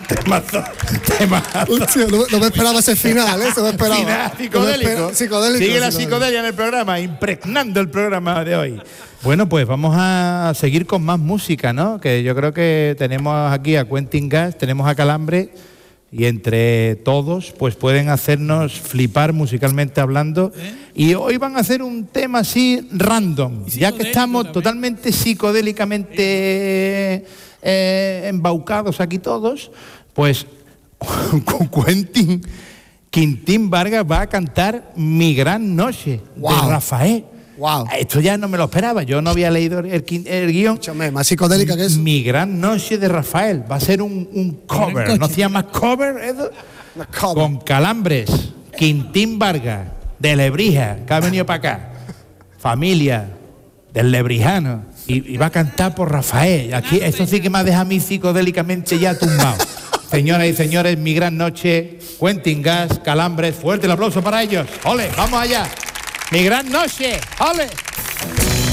Temazo. Hostia, no me esperaba ese final, ¿eh? Se me esperaba. Final psicodélico. Sigue la psicodelia en el programa, impregnando el programa de hoy. Bueno, pues vamos a seguir con más música, ¿no? Que yo creo que tenemos aquí a Quentin Gas, tenemos a Calambre, y entre todos pues pueden hacernos flipar musicalmente hablando. Y hoy van a hacer un tema así random, ya que estamos también totalmente psicodélicamente embaucados aquí todos, pues Quintín Vargas va a cantar Mi Gran Noche, de Rafael. Wow. Esto ya no me lo esperaba, yo no había leído el guión. Escúchame, más psicodélica que eso. Mi Gran Noche de Rafael, va a ser un cover, ¿no se llama cover eso? Con Calambres, Quintín Vargas, de Lebrija, que ha venido para acá, familia del lebrijano, y va a cantar por Rafael. Aquí, esto sí que me ha dejado a mí psicodélicamente ya tumbado. Señoras y señores, Mi Gran Noche, Quentin Gas, Calambres, fuerte el aplauso para ellos. ¡Ole, vamos allá! Mi Gran Noche, ¡ole!